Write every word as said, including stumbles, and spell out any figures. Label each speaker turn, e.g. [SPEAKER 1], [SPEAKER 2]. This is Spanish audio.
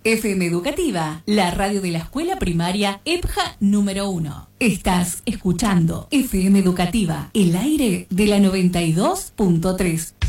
[SPEAKER 1] F M Educativa, la radio de la escuela primaria E P J A número uno. Estás escuchando F M Educativa, el aire de la noventa y dos punto tres.